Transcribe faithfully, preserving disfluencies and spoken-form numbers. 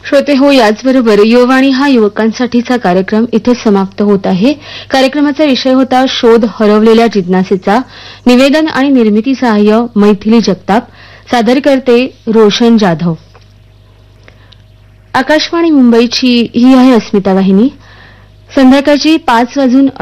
श्रोते हो, याचबरोबर युववाणी हा युवकांसाठीचा कार्यक्रम इथे समाप्त होत आहे. कार्यक्रमाचा विषय होता शोध हरवलेल्या जिज्ञासेचा. निवेदन आणि निर्मिती सहाय्य मैथिली जगताप. सादरकर्ते रोशन जाधव. आकाशवाणी मुंबईची ही आहे अस्मिता वाहिनी. संध्याकाळची पाच वाजून